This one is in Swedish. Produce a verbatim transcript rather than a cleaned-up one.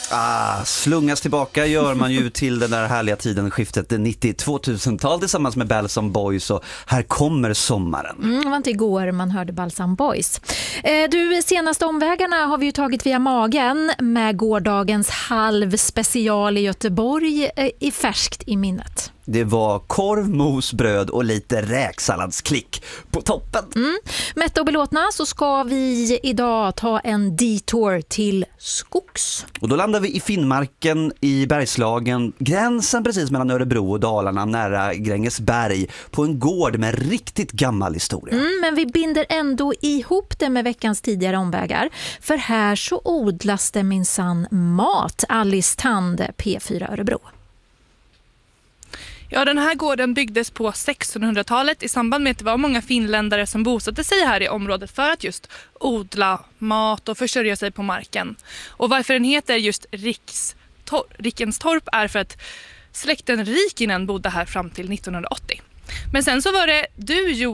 Ah, slungas tillbaka gör man ju till den där härliga tiden, skiftet nittio-tvåtusental tillsammans med Balsam Boys, och här kommer sommaren. Mm, det var inte igår man hörde Balsam Boys. Eh, du, senaste omvägarna har vi ju tagit via magen med gårdagens halvspecial i Göteborg eh, i färskt i minnet. Det var korv, mos, bröd och lite räksalladsklick på toppen. Mm. Mätta och belåtna så ska vi idag ta en detour till skogs. Och då landar vi i Finnmarken i Bergslagen, gränsen precis mellan Örebro och Dalarna, nära Grängesberg, på en gård med riktigt gammal historia. Mm, men vi binder ändå ihop det med veckans tidigare omvägar. För här så odlas det minsann mat. Alice Tand, P fyra Örebro. Ja, den här gården byggdes på sextonhundratalet i samband med att det var många finländare som bosatte sig här i området för att just odla mat och försörja sig på marken. Och varför den heter just Rikstor- Rickenstorp är för att släkten Rikinen bodde här fram till nittonhundraåttio. Men sen så var det du, Jo